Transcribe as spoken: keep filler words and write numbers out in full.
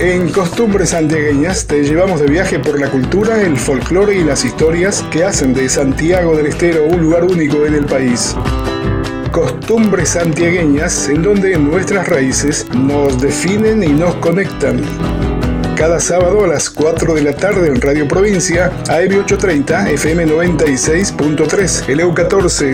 En Costumbres Santiagueñas te llevamos de viaje por la cultura, el folclore y las historias que hacen de Santiago del Estero un lugar único en el país. Costumbres Santiagueñas, en donde nuestras raíces nos definen y nos conectan. Cada sábado a las cuatro de la tarde en Radio Provincia, A M ochocientos treinta, F M noventa y seis punto tres, L U catorce.